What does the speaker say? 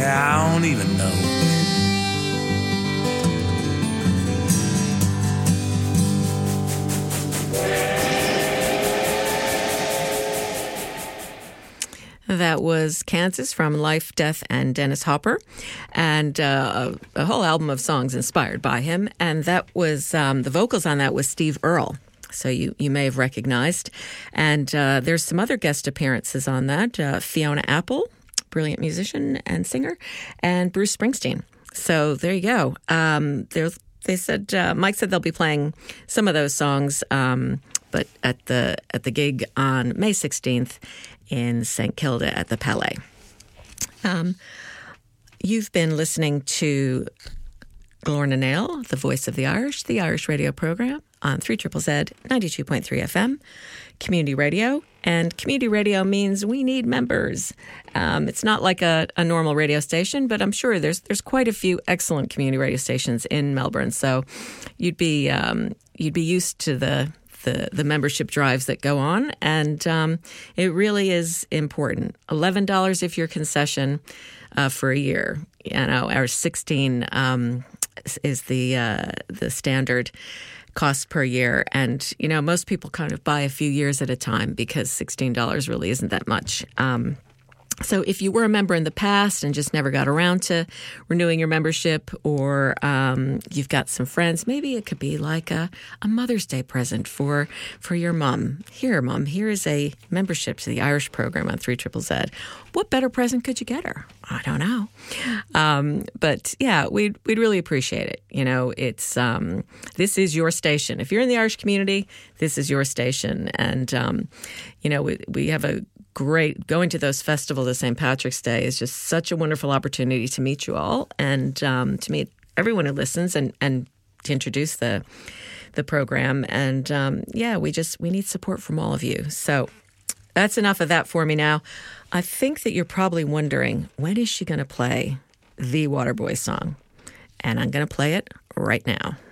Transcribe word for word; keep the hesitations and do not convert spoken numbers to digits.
I don't even know. That was Kansas from Life, Death, and Dennis Hopper, and uh, a, a whole album of songs inspired by him. And that was, um, the vocals on that was Steve Earle, so you, you may have recognized. And uh, there's some other guest appearances on that. Uh, Fiona Apple, brilliant musician and singer, and Bruce Springsteen. So there you go. Um, there's, they said, uh, Mike said they'll be playing some of those songs, um, but at the at the gig on May sixteenth, in Saint Kilda at the Palais. Um, you've been listening to Glorna Nail, the voice of the Irish, the Irish radio program on three Z Z Z ninety-two point three F M, community radio. And community radio means we need members. Um, it's not like a, a normal radio station, but I'm sure there's there's quite a few excellent community radio stations in Melbourne. So you'd be um, you'd be used to the The, the membership drives that go on, and um, it really is important. eleven dollars if you're concession uh, for a year. You know, our sixteen um, is the uh, the standard cost per year, and you know most people kind of buy a few years at a time because sixteen dollars really isn't that much. Um, So if you were a member in the past and just never got around to renewing your membership, or um, you've got some friends, maybe it could be like a, a Mother's Day present for for your mom. Here, Mom, here is a membership to the Irish program on three Z Z Z. What better present could you get her? I don't know. Um, but yeah, we'd, we'd really appreciate it. You know, it's um, this is your station. If you're in the Irish community, this is your station. And, um, you know, we, we have a great, going to those festivals of Saint Patrick's Day is just such a wonderful opportunity to meet you all and um, to meet everyone who listens and, and to introduce the the program. And um, yeah, we just, we need support from all of you. So that's enough of that for me now. I think that you're probably wondering, when is she going to play the Waterboy song? And I'm going to play it right now.